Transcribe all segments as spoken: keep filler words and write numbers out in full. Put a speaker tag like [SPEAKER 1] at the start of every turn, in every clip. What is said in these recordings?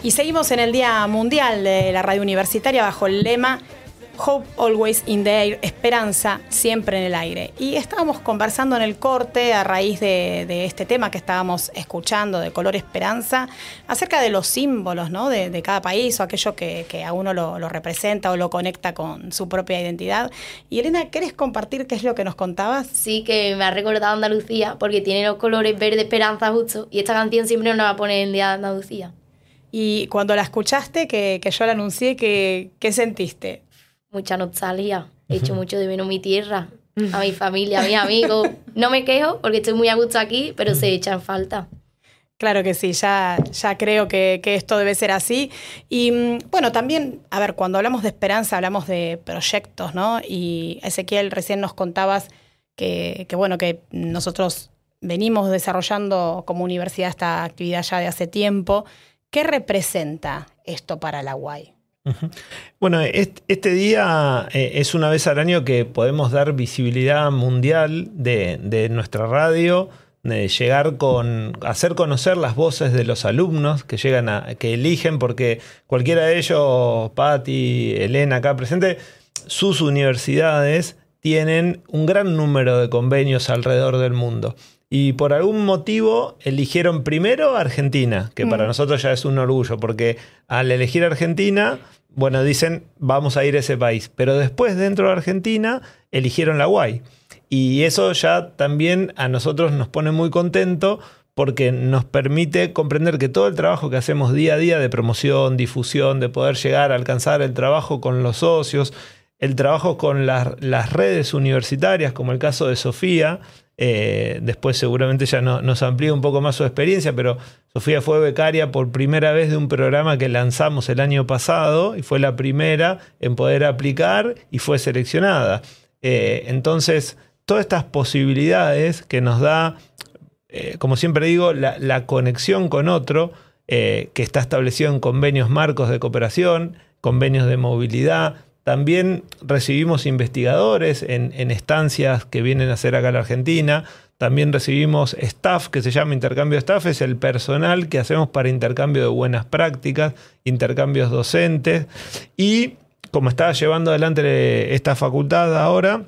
[SPEAKER 1] Y seguimos en el Día Mundial de la Radio Universitaria bajo el lema Hope Always in the Air, esperanza siempre en el aire. Y estábamos conversando en el corte a raíz de, de este tema que estábamos escuchando, de Color Esperanza, acerca de los símbolos, ¿no? de, de cada país o aquello que, que a uno lo, lo representa o lo conecta con su propia identidad. Y Elena, ¿querés compartir qué es lo que nos contabas?
[SPEAKER 2] Sí, que me ha recordado Andalucía porque tiene los colores verde esperanza justo y esta canción siempre nos va a poner en el Día de Andalucía.
[SPEAKER 1] Y cuando la escuchaste, que, que yo la anuncié, ¿qué, qué sentiste?
[SPEAKER 2] Mucha nostalgia. He hecho mucho de menos mi tierra, a mi familia, a mis amigos. No me quejo porque estoy muy a gusto aquí, pero se echa en falta.
[SPEAKER 1] Claro que sí, ya, ya creo que, que esto debe ser así. Y bueno, también, a ver, cuando hablamos de esperanza hablamos de proyectos, ¿no? Y Ezequiel, recién nos contabas que, que bueno, que nosotros venimos desarrollando como universidad esta actividad ya de hace tiempo. ¿Qué representa esto para la U A I?
[SPEAKER 3] Bueno, este día es una vez al año que podemos dar visibilidad mundial de, de nuestra radio, de llegar con, hacer conocer las voces de los alumnos que llegan a, que eligen, porque cualquiera de ellos, Patti, Elena acá presente, sus universidades tienen un gran número de convenios alrededor del mundo. Y por algún motivo eligieron primero Argentina, que para mm. nosotros ya es un orgullo, porque al elegir Argentina, bueno, dicen vamos a ir a ese país. Pero después dentro de Argentina eligieron la U A I. Y eso ya también a nosotros nos pone muy contentos porque nos permite comprender que todo el trabajo que hacemos día a día de promoción, difusión, de poder llegar a alcanzar el trabajo con los socios, el trabajo con las, las redes universitarias, como el caso de Sofía. Eh, después seguramente ya no, nos amplía un poco más su experiencia, pero Sofía fue becaria por primera vez de un programa que lanzamos el año pasado y fue la primera en poder aplicar y fue seleccionada. Eh, entonces, todas estas posibilidades que nos da, eh, como siempre digo, la, la conexión con otro, eh, que está establecido en convenios marcos de cooperación, convenios de movilidad. También recibimos investigadores en, en estancias que vienen a hacer acá a la Argentina. También recibimos staff, que se llama intercambio staff, es el personal que hacemos para intercambio de buenas prácticas, intercambios docentes. Y como está llevando adelante esta facultad ahora,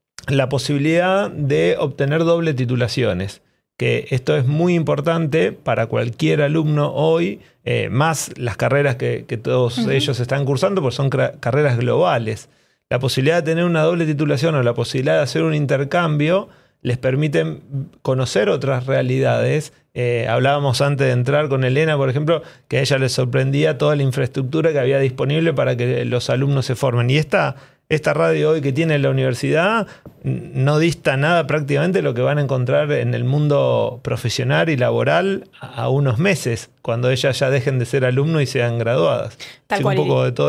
[SPEAKER 3] la posibilidad de obtener doble titulaciones. Que esto es muy importante para cualquier alumno hoy, eh, más las carreras que, que todos uh-huh. ellos están cursando, porque son carreras globales. La posibilidad de tener una doble titulación o la posibilidad de hacer un intercambio les permite conocer otras realidades. Eh, hablábamos antes de entrar con Elena, por ejemplo, que a ella le sorprendía toda la infraestructura que había disponible para que los alumnos se formen. Y esta... Esta radio hoy que tiene la universidad no dista nada prácticamente de lo que van a encontrar en el mundo profesional y laboral a unos meses, cuando ellas ya dejen de ser alumnos y sean graduadas.
[SPEAKER 1] Tal
[SPEAKER 3] Así
[SPEAKER 1] cual.
[SPEAKER 3] Un poco de todo